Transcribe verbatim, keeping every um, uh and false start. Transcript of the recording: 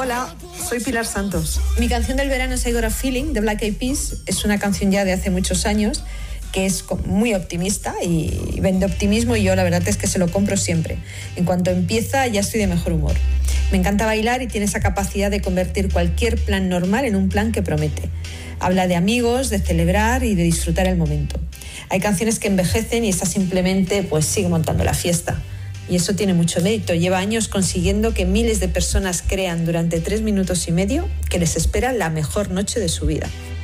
Hola, soy Pilar Santos. Mi canción del verano es I Got a Feeling, de Black Eyed Peas. Es una canción ya de hace muchos años que es muy optimista y vende optimismo, y yo la verdad es que se lo compro siempre. En cuanto empieza ya estoy de mejor humor. Me encanta bailar y tiene esa capacidad de convertir cualquier plan normal en un plan que promete. Habla de amigos, de celebrar y de disfrutar el momento. Hay canciones que envejecen y esta simplemente pues sigue montando la fiesta. Y eso tiene mucho mérito. Lleva años consiguiendo que miles de personas crean durante tres minutos y medio que les espera la mejor noche de su vida.